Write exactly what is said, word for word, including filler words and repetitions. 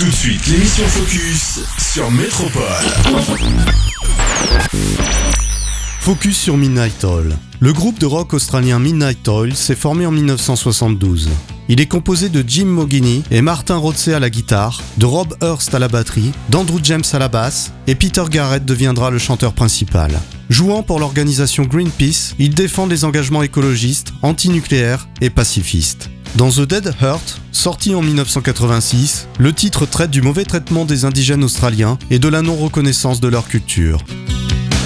Tout de suite, l'émission Focus sur Métropole. Focus sur Midnight Oil. Le groupe de rock australien Midnight Oil s'est formé en dix-neuf cent soixante-douze. Il est composé de Jim Mogini et Martin Rotsey à la guitare, de Rob Hurst à la batterie, d'Andrew James à la basse, et Peter Garrett deviendra le chanteur principal. Jouant pour l'organisation Greenpeace, ils défendent les engagements écologistes, antinucléaires et pacifistes. Dans The Dead Heart, sorti en dix-neuf cent quatre-vingt-six, le titre traite du mauvais traitement des indigènes australiens et de la non-reconnaissance de leur culture.